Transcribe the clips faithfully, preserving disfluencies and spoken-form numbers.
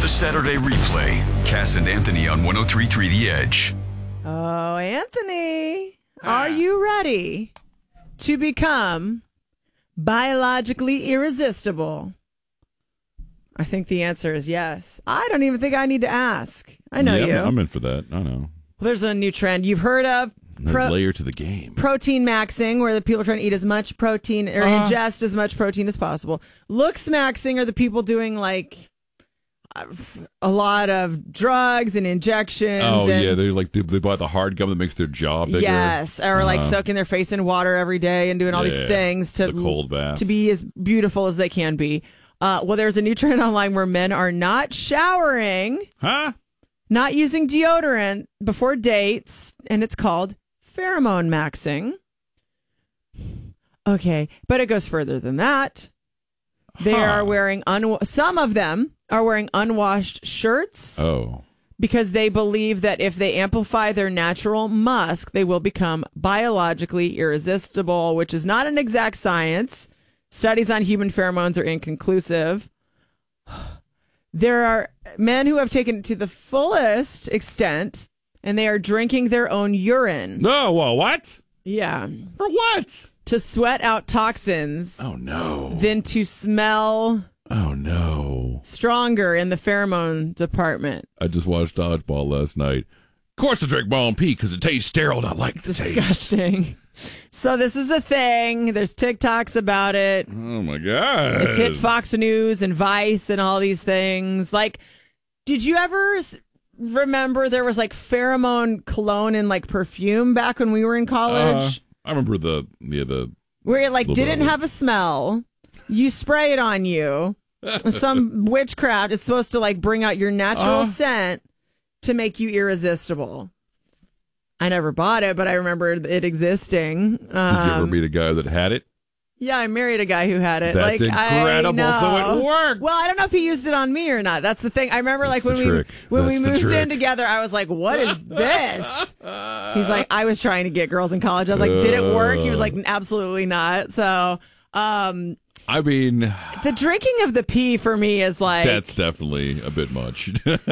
The Saturday Replay. Cass and Anthony on one oh three point three The Edge. Oh, Anthony, are you ready to become biologically irresistible? I think the answer is yes. I don't even think I need to ask. I know yeah, you. I'm, I'm in for that. I know. Well, there's a new trend you've heard of. Pro- layer to the game. Protein maxing, where the people are trying to eat as much protein or uh, ingest as much protein as possible. Looks maxing are the people doing like a lot of drugs and injections. Oh, and, yeah. They like they, they buy the hard gum that makes their jaw bigger. Yes. Or uh, like uh, soaking their face in water every day and doing all yeah, these things to, the cold bath. to be as beautiful as they can be. Uh, well, there's a new trend online where men are not showering, huh? not using deodorant before dates, and it's called pheromone maxing. Okay, but it goes further than that. They huh. are wearing, un- some of them are wearing unwashed shirts. Oh. Because they believe that if they amplify their natural musk, they will become biologically irresistible, which is not an exact science. Studies on human pheromones are inconclusive. There are men who have taken it to the fullest extent, and they are drinking their own urine. No, well, what? Yeah. For what? To sweat out toxins. Oh, no. Then to smell. Oh, no. Stronger in the pheromone department. I just watched Dodgeball last night. Of course I drink my own pee because it tastes sterile and I like the taste. Disgusting. So this is a thing. There's TikToks about it. Oh, my God. It's hit Fox News and Vice and all these things. Like, did you ever remember there was like pheromone cologne and like perfume back when we were in college? Uh, I remember the, yeah, the... Where it like didn't have a smell. You spray it on you. Some witchcraft. It's supposed to like bring out your natural uh, scent to make you irresistible. I never bought it, but I remember it existing. Um, Did you ever meet a guy that had it? Yeah, I married a guy who had it. That's like, incredible. So it worked. Well, I don't know if he used it on me or not. That's the thing. I remember That's like when we when That's we moved trick. in together, I was like, "What is this?" He's like, "I was trying to get girls in college." I was like, "Did it work?" He was like, "Absolutely not." So, um, I mean, the drinking of the pee for me is like that's definitely a bit much.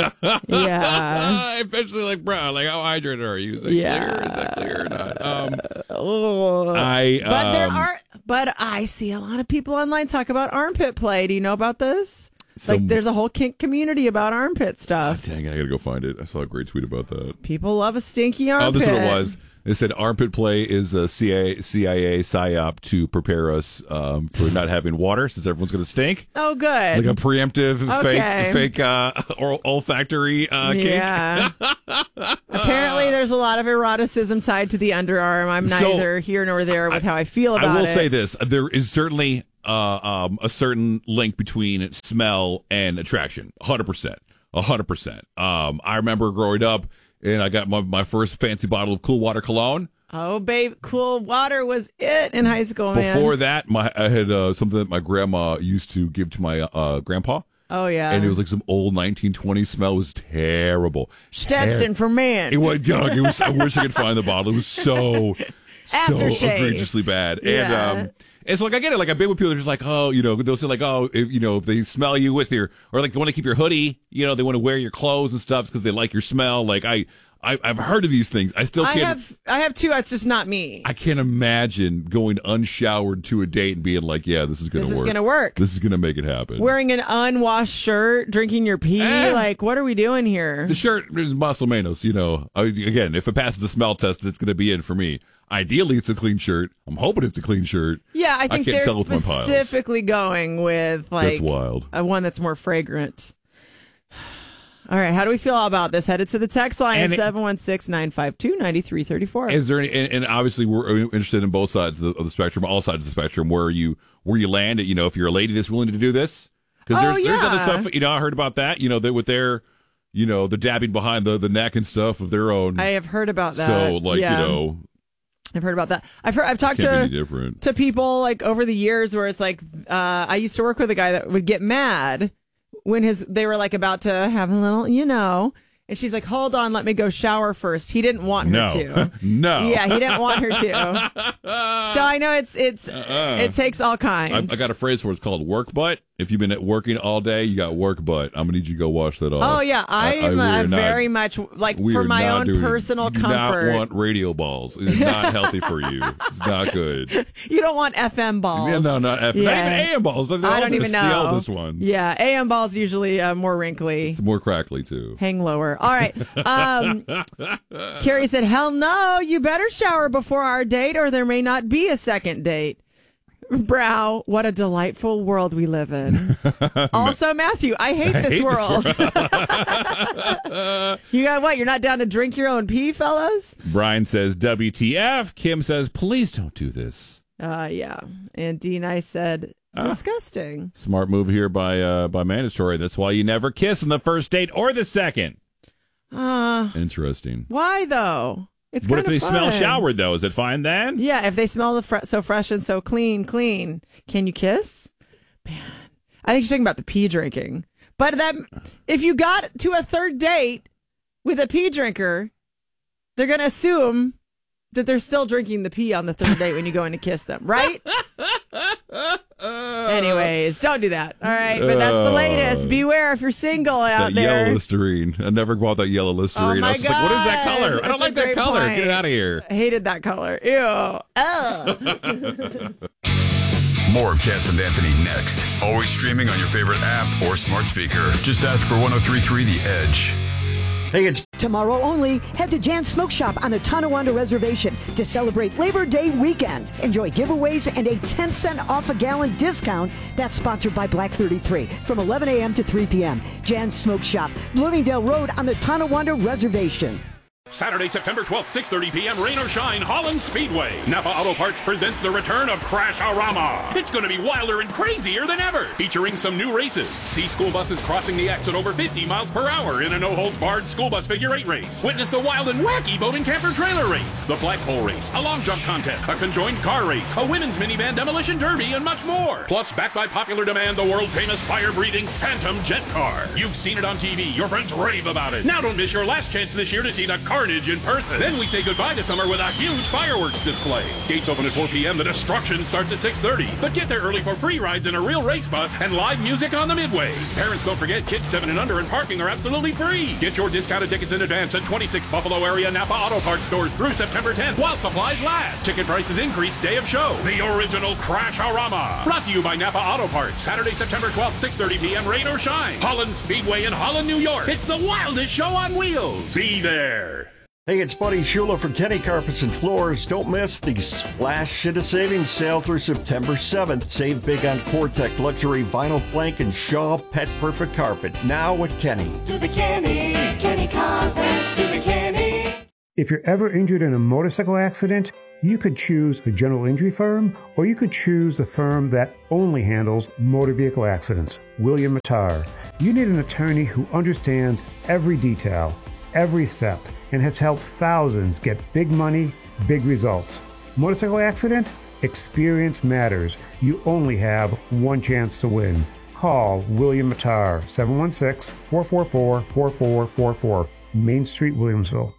Yeah, especially like brown. Like, how hydrated are you? Is that yeah, clear? Is that clear or not? Um, oh. I. But um, there are. But I see a lot of people online talk about armpit play. Do you know about this? Some, like, there's a whole kink community about armpit stuff. Oh, dang it, I gotta go find it. I saw a great tweet about that. People love a stinky armpit. Oh, this is what it was. They said armpit play is a C I A, C I A psyop to prepare us um, for not having water since everyone's going to stink. Oh, good. Like a preemptive okay. fake fake uh, or olfactory uh, kink. Yeah. Apparently, there's a lot of eroticism tied to the underarm. I'm neither so, here nor there with I, how I feel about it. I will it. say this. There is certainly uh, um, a certain link between smell and attraction. one hundred percent. one hundred percent. Um, I remember growing up, and I got my, my first fancy bottle of Cool Water cologne. Oh, babe, Cool Water was it in high school, man. Before that, my I had uh, something that my grandma used to give to my uh, grandpa. Oh, yeah. And it was like some old nineteen twenties smell. It was terrible. Stetson Ter- for men. It was, Doug, it was, I wish I could find the bottle. It was so, so egregiously bad. Yeah. And, um, and so, like, I get it. Like, I've been with people that are just like, oh, you know, they'll say, like, oh, if, you know, if they smell you with your, or like they want to keep your hoodie, you know, they want to wear your clothes and stuff because they like your smell. Like, I, I, I've heard of these things. I still can't. I have, I have two. It's just not me. I can't imagine going unshowered to a date and being like, yeah, this is going to work. This is going to work. This is going to make it happen. Wearing an unwashed shirt, drinking your pee. Eh. Like, what are we doing here? The shirt is muscle menos, you know. I, again, if it passes the smell test, it's going to be in for me. Ideally, it's a clean shirt. I'm hoping it's a clean shirt. Yeah, I think I can't they're tell with specifically going with like that's wild. A one that's more fragrant. All right, how do we feel about this? Headed to the text line at seven one six, nine five two, nine three three four. Is there any, and, and obviously we're interested in both sides of the, of the spectrum, all sides of the spectrum, where you where you land. You know, if you're a lady that's willing to do this, because oh, there's yeah. there's other stuff. You know, I heard about that. You know, that with their, you know, the dabbing behind the, the neck and stuff of their own. I have heard about that. So, like, yeah. you know. I've heard about that. I've heard. I've talked to to people like over the years where it's like uh, I used to work with a guy that would get mad when his they were like about to have a little, you know, and she's like, "Hold on, let me go shower first." He didn't want her no. to. no. Yeah, he didn't want her to. So I know it's it's uh-uh. it takes all kinds. I, I got a phrase for it. It's called work butt, If you've been at working all day, you got work butt. I'm gonna need you to go wash that off. Oh yeah, I am I, I, uh, not, very much like for my own doing, personal you do comfort. Not want radio balls. It's not healthy for you. It's not good. You don't want F M balls. Yeah, no, not F M. Yeah. Not even A M balls. They're the I oldest, don't even know. The oldest ones. Yeah, A M balls usually uh, more wrinkly. It's more crackly too. Hang lower. All right. Um, Carrie said, "Hell no! You better shower before our date, or there may not be a second date." Brow, what a delightful world we live in. Also, Matthew, I hate I this hate world. This world. You got what? You're not down to drink your own pee, fellas? Brian says, W T F. Kim says, please don't do this. Uh, yeah. And D Nice said, disgusting. Ah, smart move here by uh, by Mandatory. That's why you never kiss on the first date or the second. Uh, Interesting. Why, though? It's what if they fun. smell showered, though? Is it fine then? Yeah, if they smell the fre- so fresh and so clean, clean. Can you kiss? Man, I think she's talking about the pee drinking. But that if you got to a third date with a pee drinker, they're going to assume that they're still drinking the pee on the third date when you go in to kiss them, right? Anyways, don't do that. All right, but that's the latest. Beware if you're single out that there. Yellow Listerine. I never bought that yellow Listerine. Oh my I was just God. like, what is that color? That's I don't a like that great color. point. Get it out of here. I hated that color. Ew. Ugh. More of Cass and Anthony next. Always streaming on your favorite app or smart speaker. Just ask for one oh three point three The Edge. Hey, it's tomorrow only. Head to Jan's Smoke Shop on the Tonawanda Reservation to celebrate Labor Day weekend. Enjoy giveaways and a ten cent off a gallon discount. That's sponsored by Black thirty-three from eleven a.m. to three p.m. Jan's Smoke Shop, Bloomingdale Road on the Tonawanda Reservation. Saturday, September twelfth, six thirty p.m., rain or shine, Holland Speedway. Napa Auto Parts presents the return of Crash-A-Rama. It's going to be wilder and crazier than ever, featuring some new races. See school buses crossing the X at over fifty miles per hour in a no-holds-barred school bus figure eight race. Witness the wild and wacky boat and camper trailer race, the flagpole race, a long jump contest, a conjoined car race, a women's minivan demolition derby, and much more. Plus, backed by popular demand, the world-famous fire-breathing Phantom jet car. You've seen it on T V. Your friends rave about it. Now don't miss your last chance this year to see the car in person. Then we say goodbye to summer with a huge fireworks display. Gates open at four p.m. The destruction starts at six thirty. But get there early for free rides in a real race bus and live music on the midway. Parents, don't forget, kids seven and under and parking are absolutely free. Get your discounted tickets in advance at twenty-six Buffalo area Napa Auto Parts stores through September tenth while supplies last. Ticket prices increase day of show. The original Crash-A-Rama. Brought to you by Napa Auto Parts. Saturday, September twelfth, six thirty p.m. Rain or shine. Holland Speedway in Holland, New York. It's the wildest show on wheels. Be there. Hey, it's Buddy Shula for Kenny Carpets and Floors. Don't miss the Splash Shit of Savings sale through September seventh. Save big on Cortec Luxury Vinyl Plank and Shaw Pet Perfect Carpet. Now at Kenny. To the Kenny, Kenny Carpets, to the Kenny. If you're ever injured in a motorcycle accident, you could choose a general injury firm, or you could choose a firm that only handles motor vehicle accidents. William Mattar. You need an attorney who understands every detail, every step, and has helped thousands get big money, big results. Motorcycle accident? Experience matters. You only have one chance to win. Call William Mattar, seven one six, four four four, four four four four, Main Street, Williamsville.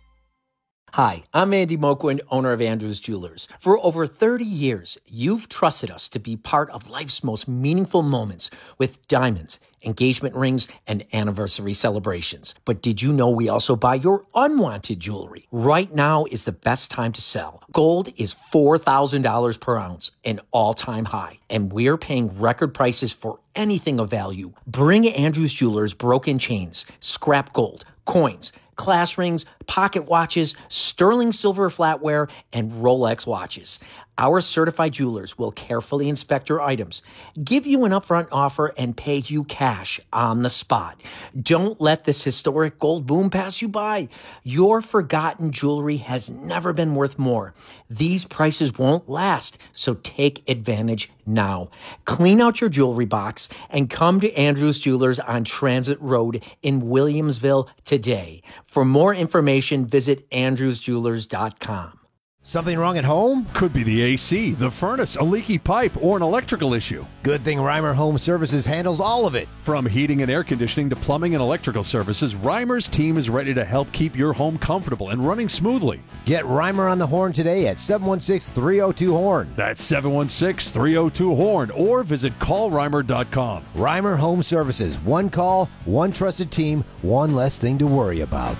Hi, I'm Andy Moquin, owner of Andrews Jewelers. For over thirty years, you've trusted us to be part of life's most meaningful moments with diamonds, engagement rings, and anniversary celebrations. But did you know we also buy your unwanted jewelry? Right now is the best time to sell. Gold is four thousand dollars per ounce, an all-time high, and we're paying record prices for anything of value. Bring Andrews Jewelers broken chains, scrap gold, coins, class rings, pocket watches, sterling silver flatware, and Rolex watches. Our certified jewelers will carefully inspect your items, give you an upfront offer, and pay you cash on the spot. Don't let this historic gold boom pass you by. Your forgotten jewelry has never been worth more. These prices won't last, so take advantage now. Clean out your jewelry box and come to Andrews Jewelers on Transit Road in Williamsville today. For more information, visit andrews jewelers dot com. Something wrong at home? Could be the A C, the furnace, a leaky pipe, or an electrical issue. Good thing Reimer Home Services handles all of it. From heating and air conditioning to plumbing and electrical services, Reimer's team is ready to help keep your home comfortable and running smoothly. Get Reimer on the horn today at seven one six, three oh two, horn. That's seven one six, three oh two, horn, or visit call reimer dot com. Reimer Home Services. One call, one trusted team, one less thing to worry about.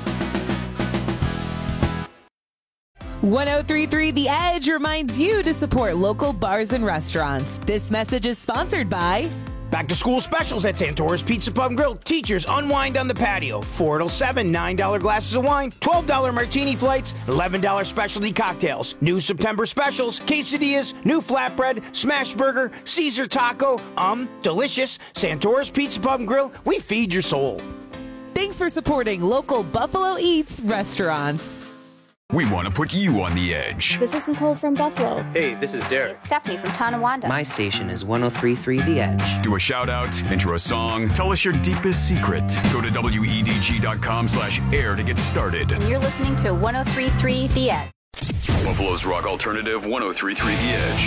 one oh three point three The Edge reminds you to support local bars and restaurants. This message is sponsored by... Back to school specials at Santora's Pizza Pub and Grill. Teachers unwind on the patio. four till seven, nine dollar glasses of wine, twelve dollar martini flights, eleven dollar specialty cocktails. New September specials, quesadillas, new flatbread, smash burger, Caesar taco. Um, delicious. Santora's Pizza Pub and Grill. We feed your soul. Thanks for supporting local Buffalo Eats restaurants. We want to put you on the edge. This is Nicole from Buffalo. Hey, this is Derek. It's Stephanie from Tonawanda. My station is one oh three point three The Edge. Do a shout out, intro a song, tell us your deepest secret. Go to W E D G dot com slash air to get started. And you're listening to one oh three point three The Edge. Buffalo's Rock Alternative one oh three point three The Edge.